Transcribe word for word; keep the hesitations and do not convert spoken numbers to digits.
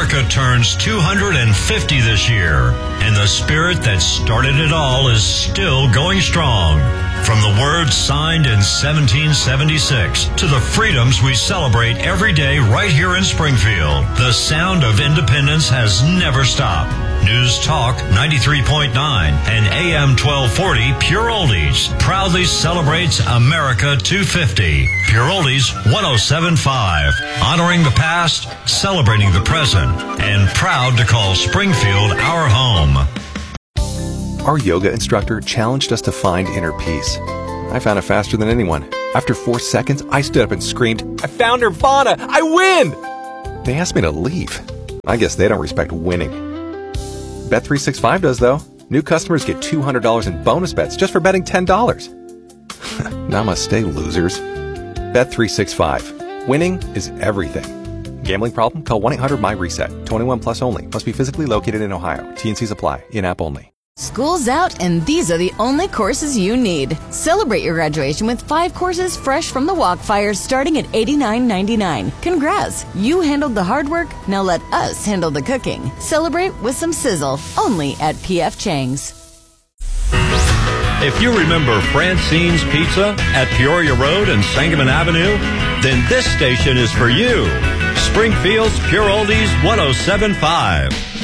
America turns two hundred fifty this year, and the spirit that started it all is still going strong. From the words signed in seventeen seventy-six to the freedoms we celebrate every day right here in Springfield, the sound of independence has never stopped. News Talk ninety-three point nine and A M twelve forty Pure Oldies proudly celebrates America two fifty. Pure Oldies one oh seven point five, honoring the past, celebrating the present, and proud to call Springfield our home. Our yoga instructor challenged us to find inner peace. I found it faster than anyone. After four seconds, I stood up and screamed, "I found Nirvana! I win!" They asked me to leave. I guess they don't respect winning. Bet three sixty-five does, though. New customers get two hundred dollars in bonus bets just for betting ten dollars. Namaste, losers. Bet three sixty-five. Winning is everything. Gambling problem? Call one eight hundred my reset. twenty-one plus only. Must be physically located in Ohio. T and Cs apply. In-app only. School's out, and these are the only courses you need. Celebrate your graduation with five courses fresh from the Walkfire starting at eighty-nine ninety-nine. Congrats! You handled the hard work, now let us handle the cooking. Celebrate with some sizzle, only at P F Chang's. If you remember Francine's Pizza at Peoria Road and Sangamon Avenue, then this station is for you. Springfield's Pure Oldies one oh seven point five.